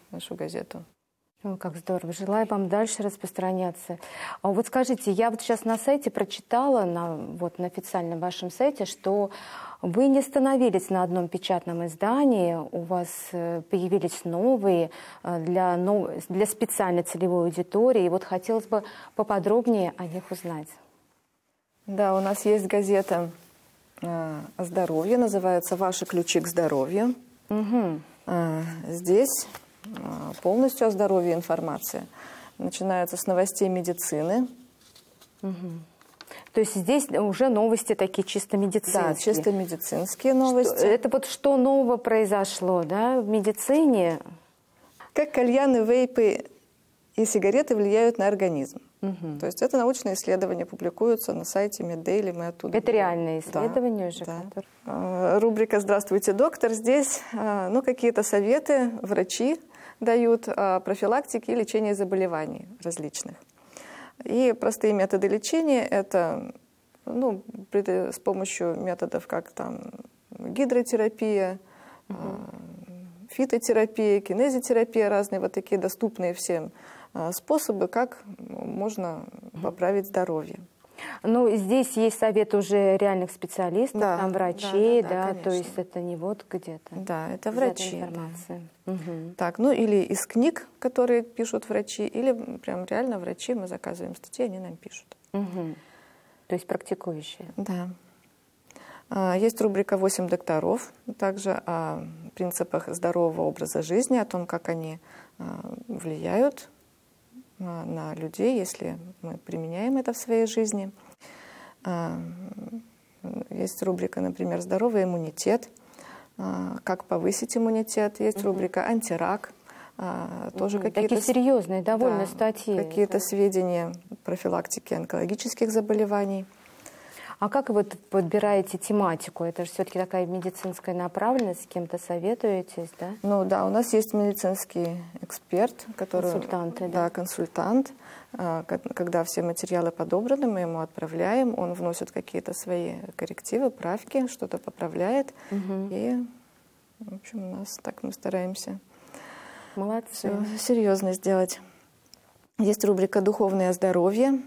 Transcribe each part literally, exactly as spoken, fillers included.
нашу газету. О, как здорово. Желаю вам дальше распространяться. А вот скажите, я вот сейчас на сайте прочитала, на, вот на официальном вашем сайте, что вы не остановились на одном печатном издании, у вас появились новые для, нов... для специальной целевой аудитории. И вот хотелось бы поподробнее о них узнать. Да, у нас есть газета о здоровье, называется «Ваши ключи к здоровью». Угу. Здесь полностью о здоровье информация. Начинается с новостей медицины. Угу. То есть здесь уже новости такие чисто медицинские. Да, чисто медицинские новости. Что, это вот что нового произошло, да, в медицине? Как кальяны, вейпы и сигареты влияют на организм. Угу. То есть это научные исследования публикуются на сайте Меддейли, мы оттуда. Это реальные исследования, да, уже? Да. Которые... Рубрика «Здравствуйте, доктор». Здесь ну, какие-то советы врачи дают о профилактике и лечении заболеваний различных. И простые методы лечения – это ну, с помощью методов, как там гидротерапия, угу. фитотерапия, кинезитерапия, разные вот такие доступные всем способы, как можно поправить здоровье. Ну, здесь есть советы уже реальных специалистов, да, там врачей, да, да, да, да, то есть это не вот где-то. Да, это врачи. Да. Угу. Так, ну или из книг, которые пишут врачи, или прям реально врачи, мы заказываем статьи, они нам пишут. Угу. То есть практикующие. Да. Есть рубрика «восемь докторов», также о принципах здорового образа жизни, о том, как они влияют на людей, если мы применяем это в своей жизни. Есть рубрика, например, «Здоровый иммунитет», как повысить иммунитет. Есть угу. рубрика «Антирак». Тоже угу. какие-то такие серьезные довольно да, статьи. Какие-то да. сведения профилактики онкологических заболеваний. А как вы подбираете тематику? Это же все-таки такая медицинская направленность, с кем-то советуетесь, да? Ну да, у нас есть медицинский эксперт, который... Консультанты, да? Да, консультант. Когда все материалы подобраны, мы ему отправляем, он вносит какие-то свои коррективы, правки, что-то поправляет. Угу. И, в общем, у нас так мы стараемся Молодцы. Все серьезно сделать. Есть рубрика «Духовное здоровье»,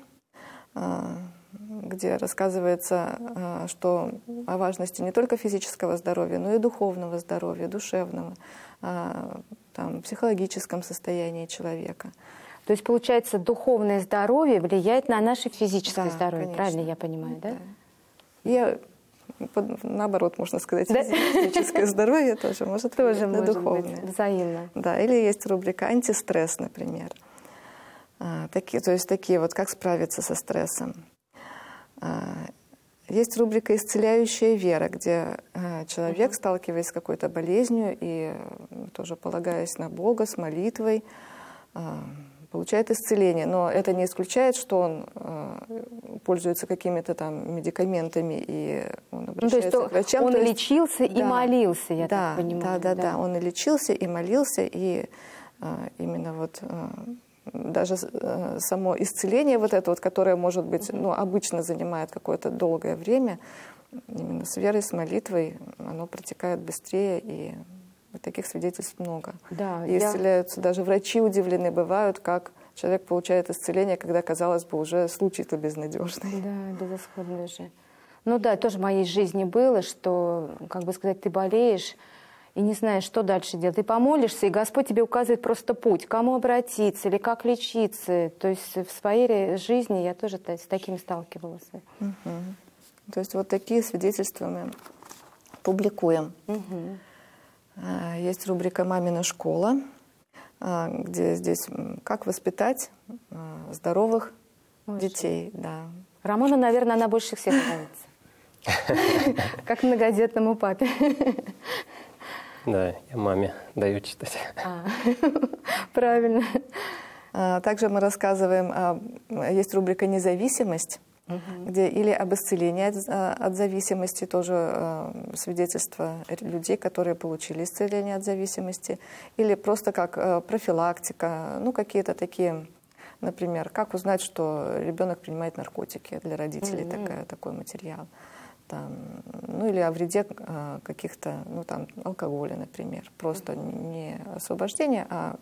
где рассказывается, что о важности не только физического здоровья, но и духовного здоровья, душевного, там, психологическом состоянии человека. То есть, получается, духовное здоровье влияет на наше физическое да, здоровье, конечно. правильно я понимаю, да? да. Я, наоборот, можно сказать, да? Физическое здоровье тоже может тоже влиять на духовное. Быть взаимно. Да, или есть рубрика «Антистресс», например. Такие, то есть такие вот, как справиться со стрессом. Есть рубрика «Исцеляющая вера», где человек, uh-huh. сталкиваясь с какой-то болезнью и тоже полагаясь на Бога, с молитвой, получает исцеление. Но это не исключает, что он пользуется какими-то там медикаментами и он обращается ну, то есть, к врачам. Он то есть, лечился и да, молился, я да, так понимаю. Да, да, да, он и лечился, и молился, и именно вот... Даже само исцеление, вот это вот, которое, может быть, ну, обычно занимает какое-то долгое время, именно с верой, с молитвой, оно протекает быстрее, и таких свидетельств много. Да, и исцеляются, я... даже врачи удивлены бывают, как человек получает исцеление, когда, казалось бы, уже случай-то безнадежный. Да, безысходный же. Ну да, тоже в моей жизни было, что, как бы сказать, ты болеешь, и не знаешь, что дальше делать. Ты помолишься, и Господь тебе указывает просто путь, к кому обратиться или как лечиться. То есть в своей жизни я тоже с таким сталкивалась. Угу. То есть вот такие свидетельства мы публикуем. Угу. Есть рубрика «Мамина школа», где здесь как воспитать здоровых Ой, детей. Да. Рамону, наверное, она больше всех нравится. Как многодетному папе. Да, я маме даю читать. А, правильно. Также мы рассказываем, есть рубрика «Независимость», угу. где или об исцелении от, от зависимости, тоже свидетельства людей, которые получили исцеление от зависимости, или просто как профилактика, ну какие-то такие, например, как узнать, что ребенок принимает наркотики, для родителей угу. такая, такой материал. Там, ну или о вреде э, каких-то, ну там, алкоголя, например. Просто не освобождение, а